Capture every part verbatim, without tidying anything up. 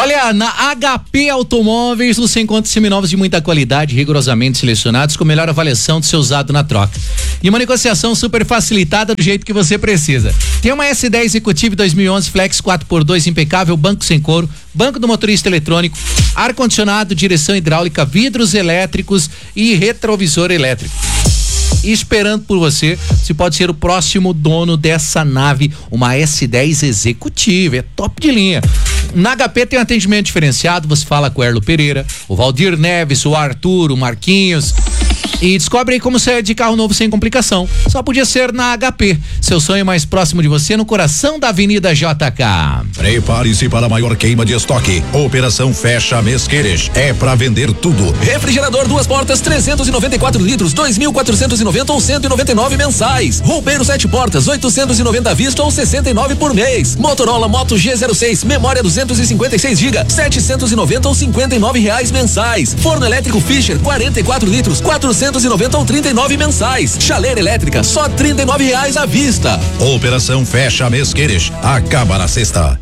Olha, na H P Automóveis você encontra seminovos de muita qualidade, rigorosamente selecionados, com melhor avaliação do seu usado na troca. E uma negociação super facilitada do jeito que você precisa. Tem uma S dez Executive dois mil e onze Flex quatro por dois impecável, banco sem couro, banco do motorista eletrônico, ar-condicionado, direção hidráulica, vidros elétricos e retrovisor elétrico. E esperando por você, você pode ser o próximo dono dessa nave, uma S dez Executive, é top de linha. Na H P tem um atendimento diferenciado, você fala com o Erlo Pereira, o Valdir Neves, o Arthur, o Marquinhos, e descobre aí como sair de carro novo sem complicação. Só podia ser na H P, seu sonho mais próximo de você, no coração da Avenida J K. Prepare-se para a maior queima de estoque. Operação Fecha Mês Queres, é para vender tudo. Refrigerador duas portas trezentos e noventa e quatro litros, dois mil quatrocentos e noventa ou cento e noventa e nove mensais. Roupeiro sete portas, oitocentos e noventa à vista ou sessenta e nove por mês. Motorola Moto G zero seis, memória duzentos e cinquenta e seis gigas, setecentos e noventa ou cinquenta e nove reais mensais. Forno elétrico Fischer quarenta e quatro litros, quatrocentos e noventa ou trinta e nove mensais. Chaleira elétrica só trinta e nove reais à vista. Operação Fecha Mês Queres, acaba na sexta.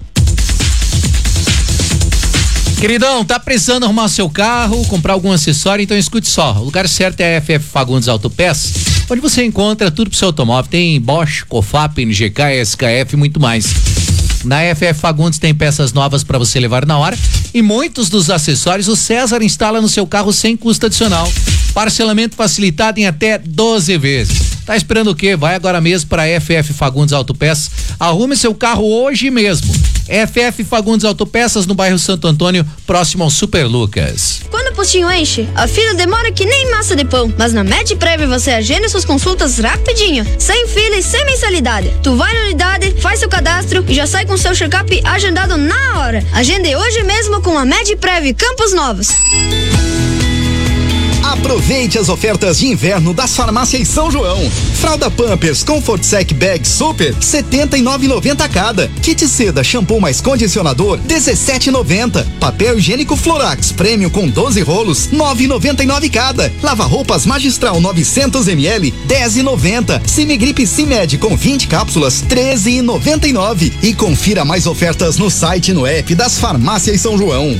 Queridão, tá precisando arrumar seu carro, comprar algum acessório? Então escute só, o lugar certo é a F F Fagundes Autopeças, onde você encontra tudo pro seu automóvel. Tem Bosch, Cofap, N G K, S K F e muito mais. Na F F Fagundes tem peças novas para você levar na hora e muitos dos acessórios o César instala no seu carro sem custo adicional. Parcelamento facilitado em até doze vezes. Tá esperando o quê? Vai agora mesmo para F F Fagundes Autopeças. Arrume seu carro hoje mesmo. F F Fagundes Autopeças, no bairro Santo Antônio, próximo ao Super Lucas. Quando o postinho enche, a fila demora que nem massa de pão. Mas na MedPrev você agenda suas consultas rapidinho, sem fila e sem mensalidade. Tu vai na unidade, faz seu cadastro e já sai com seu check-up agendado na hora. Agende hoje mesmo com a MedPrev Campos Novos. Aproveite as ofertas de inverno das farmácias São João. Fralda Pampers Comfort Sec Bag Super, setenta e nove e noventa cada. Kit seda shampoo mais condicionador, dezessete e noventa. Papel higiênico Florax Premium com doze rolos, nove e noventa e nove cada. Lava roupas Magistral novecentos mililitros, dez e noventa. Cimigripe Cimed com vinte cápsulas, treze e noventa e nove. E confira mais ofertas no site e no app das farmácias São João.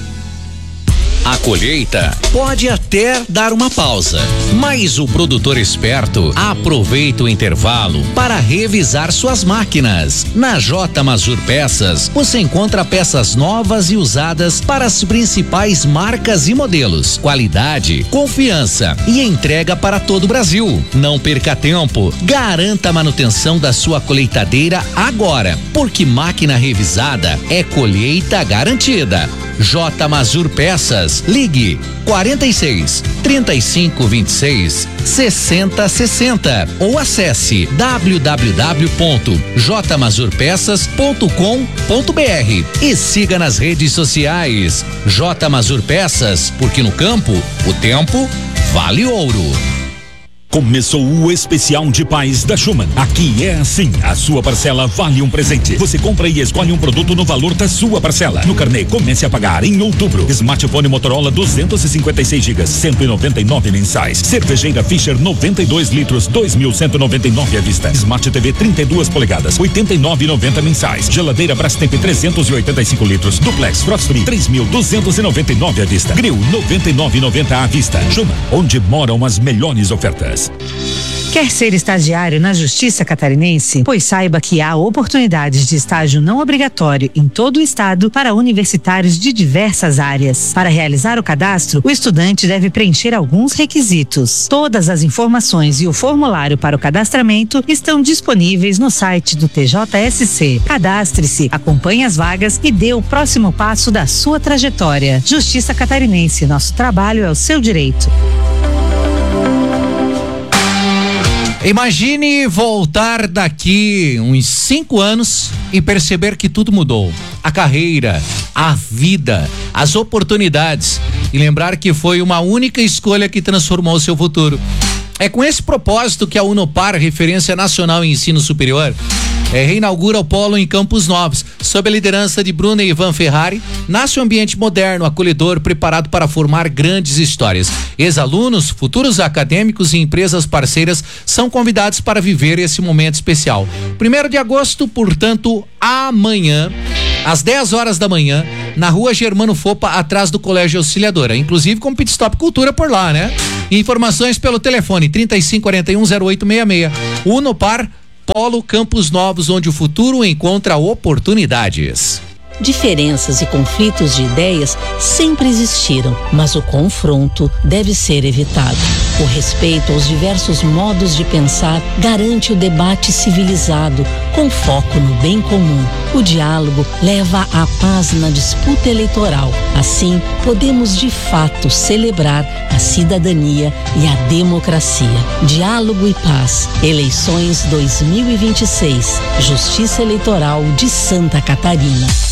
A colheita pode até dar uma pausa, mas o produtor esperto aproveita o intervalo para revisar suas máquinas. Na J Mazur Peças, você encontra peças novas e usadas para as principais marcas e modelos. Qualidade, confiança e entrega para todo o Brasil. Não perca tempo, garanta a manutenção da sua colheitadeira agora, porque máquina revisada é colheita garantida. J Mazur Peças, ligue quarenta e seis, trinta e cinco, vinte e seis, sessenta, sessenta ou acesse w w w ponto j mazur peças ponto com ponto b r e siga nas redes sociais. J Mazur Peças, porque no campo o tempo vale ouro. Começou o especial de paz da Schumann. Aqui é assim, a sua parcela vale um presente. Você compra e escolhe um produto no valor da sua parcela. No carnê, comece a pagar em outubro. Smartphone Motorola duzentos e cinquenta e seis gigas, cento e noventa e nove mensais. Cervejeira Fischer noventa e dois litros, dois mil cento e noventa e nove à vista. Smart T V trinta e duas polegadas, oitenta e nove e noventa mensais. Geladeira Brastemp trezentos e oitenta e cinco litros, Duplex Frost Free três mil duzentos e noventa e nove à vista. Grill noventa e nove e noventa à vista. Schumann, onde moram as melhores ofertas. Quer ser estagiário na Justiça Catarinense? Pois saiba que há oportunidades de estágio não obrigatório em todo o estado para universitários de diversas áreas. Para realizar o cadastro, o estudante deve preencher alguns requisitos. Todas as informações e o formulário para o cadastramento estão disponíveis no site do T J S C. Cadastre-se, acompanhe as vagas e dê o próximo passo da sua trajetória. Justiça Catarinense, nosso trabalho é o seu direito. Imagine voltar daqui uns cinco anos e perceber que tudo mudou. A carreira, a vida, as oportunidades e lembrar que foi uma única escolha que transformou o seu futuro. É com esse propósito que a Unopar, referência nacional em ensino superior, é, reinaugura o polo em Campos Novos. Sob a liderança de Bruno e Ivan Ferrari, nasce um ambiente moderno, acolhedor, preparado para formar grandes histórias. Ex-alunos, futuros acadêmicos e empresas parceiras são convidados para viver esse momento especial. Primeiro de agosto, portanto, amanhã, às dez horas da manhã, na rua Germano Fopa, atrás do Colégio Auxiliadora, inclusive com Pit Stop Cultura por lá, né? Informações pelo telefone trinta e cinco quarenta e um zero oito seis seis. Unopar Polo Campos Novos, onde o futuro encontra oportunidades. Diferenças e conflitos de ideias sempre existiram, mas o confronto deve ser evitado. O respeito aos diversos modos de pensar garante o debate civilizado, com foco no bem comum. O diálogo leva à paz na disputa eleitoral. Assim, podemos de fato celebrar a cidadania e a democracia. Diálogo e paz. Eleições dois mil e vinte e seis. Justiça Eleitoral de Santa Catarina.